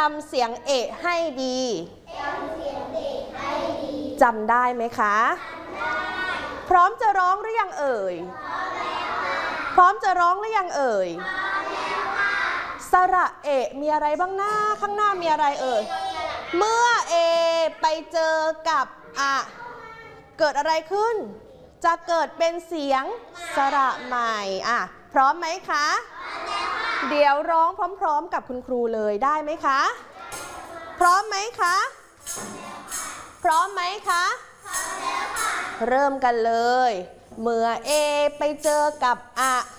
ำเสียงเอะให้ดีจำได้ไหมคะพร้อมจะร้องหรือยังเอ่ยพร้อมจะร้องหรือยังเอ่ยสระเอะมีอะไรบ้างหน้าข้างหน้ามีอะไรเอ่ยเมื่อเอไปเจอกับอะเกิดอะไรขึ้นจะเกิดเป็นเสียงสระใหม่พร้อมไหมคะเดี๋ยวร้องพร้อมๆกับคุณครูเลยได้ไหมคะพร้อมไหมคะพร้อมไหมคะเริ่มกันเลยเมื่อเอไปเจอกับอะ